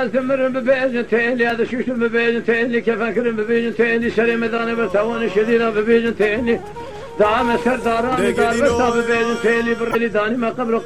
ثمر ببيجتين لي هذا شوش ببيجتين لي كفكر ببيجتين لي شري مداني برتوان شدينا ببيجتين لي دعم سرداران دار بس ببيجتين لي برلي داني ما قبل